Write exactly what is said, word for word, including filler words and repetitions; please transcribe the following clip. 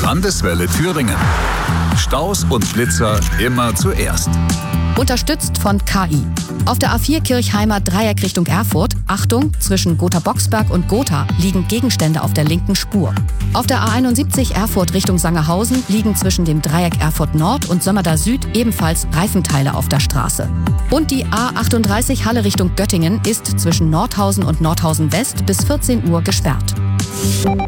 Landeswelle Thüringen. Staus und Blitzer immer zuerst. Unterstützt von K I. Auf der A vier Kirchheimer Dreieck Richtung Erfurt, Achtung, zwischen Gotha-Boxberg und Gotha liegen Gegenstände auf der linken Spur. Auf der A einundsiebzig Erfurt Richtung Sangerhausen liegen zwischen dem Dreieck Erfurt Nord und Sömmerda Süd ebenfalls Reifenteile auf der Straße. Und die A achtunddreißig Halle Richtung Göttingen ist zwischen Nordhausen und Nordhausen West bis vierzehn Uhr gesperrt.